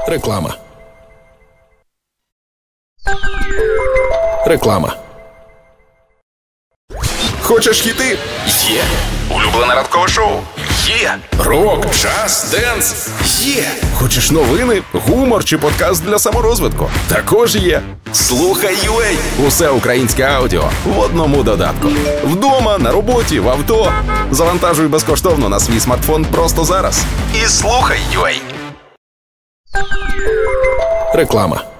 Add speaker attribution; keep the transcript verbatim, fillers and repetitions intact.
Speaker 1: Реклама. Реклама.
Speaker 2: Хочеш хіти? Є. Улюблене ранкове шоу? Є. Рок, джаз, денс? Є. Хочеш новини, гумор чи подкаст для саморозвитку? Також є. Слухай ю ей. Усе українське аудіо в одному додатку. Вдома, на роботі, в авто. Завантажуй безкоштовно на свій смартфон просто зараз. І слухай ю ей.
Speaker 1: Реклама.